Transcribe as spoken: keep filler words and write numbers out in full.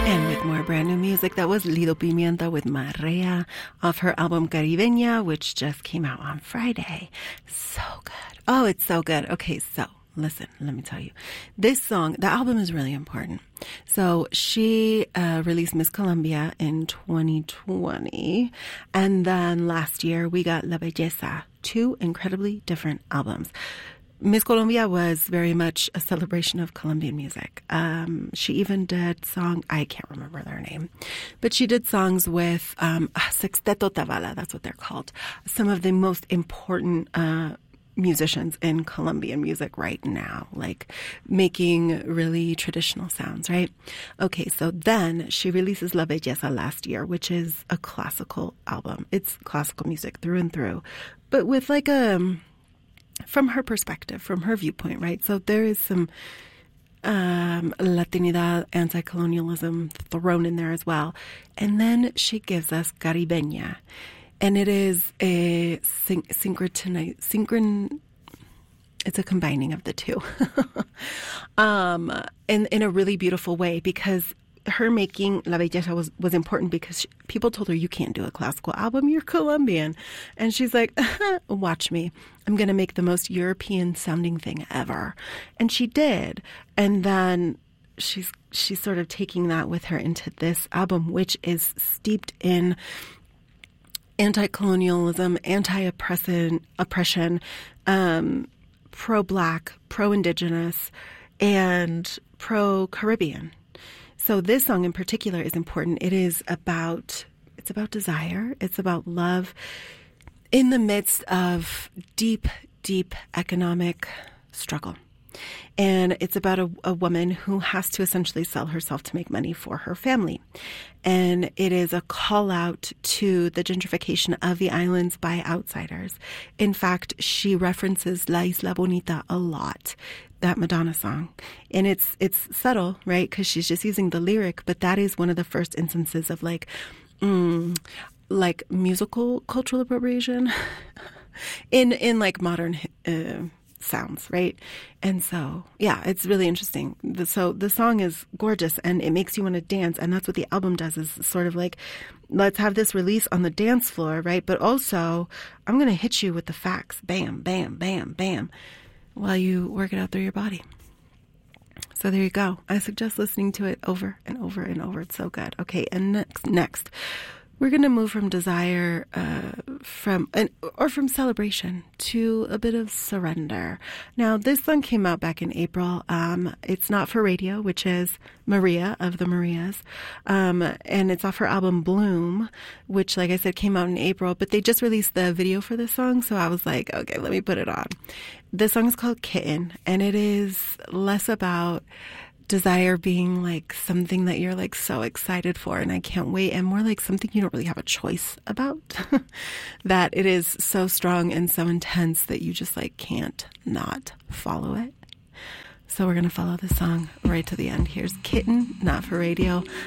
And with more brand new music, that was Lido Pimienta with Marea off her album Caribeña, which just came out on Friday. So good. Oh, it's so good. Okay, so listen, let me tell you. This song, the album is really important. So she uh, released Miss Colombia in twenty twenty. And then last year, we got La Belleza, two incredibly different albums. Miss Colombia was very much a celebration of Colombian music. Um, she even did song, I can't remember their name, but she did songs with um, Sexteto Tavala, that's what they're called. Some of the most important uh, musicians in Colombian music right now, like making really traditional sounds, right? Okay, so then she releases La Belleza last year, which is a classical album. It's classical music through and through, but with like a... from her perspective, from her viewpoint, right? So there is some um, Latinidad, anti-colonialism thrown in there as well. And then she gives us Caribeña. And it is a syn- synchroni- synchron... It's a combining of the two. um, in, in a really beautiful way, because her making La Belleza was, was important because she, people told her, you can't do a classical album, you're Colombian. And she's like, watch me. I'm going to make the most European sounding thing ever. And she did. And then she's she's sort of taking that with her into this album, which is steeped in anti-colonialism, anti-oppression, oppression, um, pro-Black, pro-Indigenous, and pro-Caribbean. So this song in particular is important. It is about, it's about desire. It's about love in the midst of deep, deep economic struggle. And it's about a, a woman who has to essentially sell herself to make money for her family. And it is a call out to the gentrification of the islands by outsiders. In fact, she references La Isla Bonita a lot, that Madonna song. And it's it's subtle, right? Because she's just using the lyric, but that is one of the first instances of like, mm, like musical cultural appropriation in, in like modern uh, sounds, right? And so, yeah, it's really interesting. The, so the song is gorgeous and it makes you want to dance. And that's what the album does, is sort of like, let's have this release on the dance floor, right? But also, I'm going to hit you with the facts. Bam, bam, bam, bam, while you work it out through your body. So there you go. I suggest listening to it over and over and over. It's so good. Okay, and next, next. We're going to move from desire, uh, from an, or from celebration to a bit of surrender. Now, this song came out back in April. Um, it's Not for Radio, which is Maria of the Marias. Um, and it's off her album Bloom, which, like I said, came out in April. But they just released the video for this song. So I was like, okay, let me put it on. This song is called Kitten. And it is less about desire being like something that you're like so excited for and I can't wait, and more like something you don't really have a choice about. That it is so strong and so intense that you just like can't not follow it. So we're going to follow this song right to the end. Here's Kitten, Not for Radio.